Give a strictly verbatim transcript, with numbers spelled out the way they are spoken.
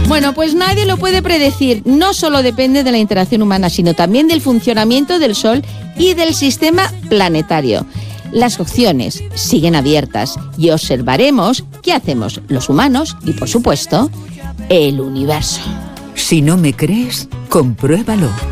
Bueno, pues nadie lo puede predecir. No solo depende de la interacción humana, sino también del funcionamiento del Sol y del sistema planetario. Las opciones siguen abiertas y observaremos qué hacemos los humanos y, por supuesto, el universo. Si no me crees, compruébalo.